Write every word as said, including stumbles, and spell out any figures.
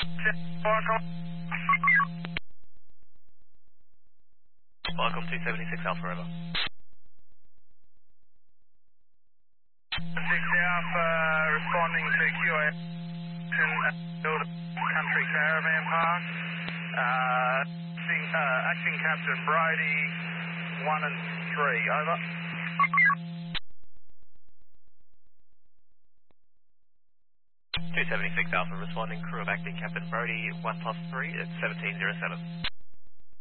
Welcome two seventy-six Alpha River. six Alpha responding to Q A build a country caravan park. Uh, acting, uh, acting Captain Brady, one and three, over. two seventy-six Alpha responding, crew of acting Captain Brody, one plus three at seventeen zero seven.